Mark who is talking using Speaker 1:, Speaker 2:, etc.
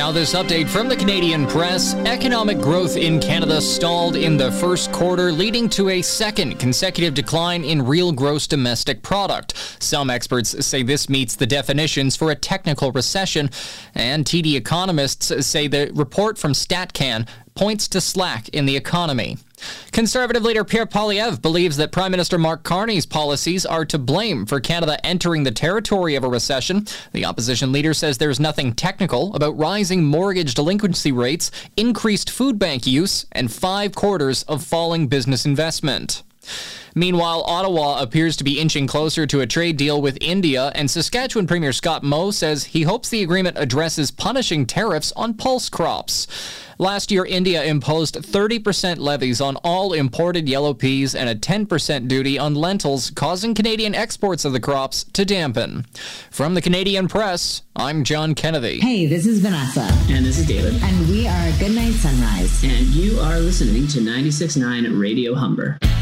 Speaker 1: Now this update from the Canadian Press. Economic growth in Canada stalled in the first quarter, leading to a second consecutive decline in real gross domestic product. Some experts say this meets the definitions for a technical recession, and TD economists say the report from StatCan points to slack in the economy. Conservative leader Pierre Poilievre believes that Prime Minister Mark Carney's policies are to blame for Canada entering the territory of a recession. The opposition leader says there's nothing technical about rising mortgage delinquency rates, increased food bank use, and 5 quarters of falling business investment. Meanwhile, Ottawa appears to be inching closer to a trade deal with India, and Saskatchewan Premier Scott Moe says he hopes the agreement addresses punishing tariffs on pulse crops. Last year, India imposed 30% levies on all imported yellow peas and a 10% duty on lentils, causing Canadian exports of the crops to dampen. From the Canadian Press, I'm John Kennedy.
Speaker 2: Hey, this is Vanessa.
Speaker 3: And this is David.
Speaker 2: And we are Goodnight Sunrise.
Speaker 3: And you are listening to 96.9 Radio Humber.